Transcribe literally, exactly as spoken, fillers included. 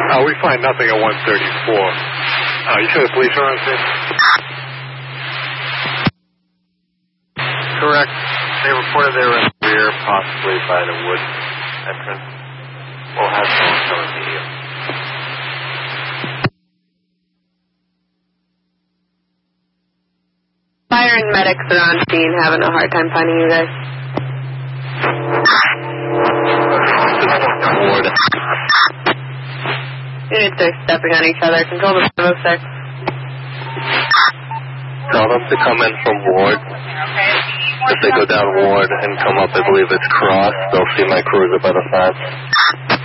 Uh, we find nothing at one thirty-four. Uh, you sure the police are on scene? Correct. They reported they were in the rear, possibly by the wood entrance. We'll have someone come and meet you. Fire and medics are on scene, having a hard time finding you guys. Ward. Units are stepping on each other. Control the five oh six. Tell them to come in from Ward. If they go down Ward and come up, I believe it's Cross, they'll see my cruiser by the fence.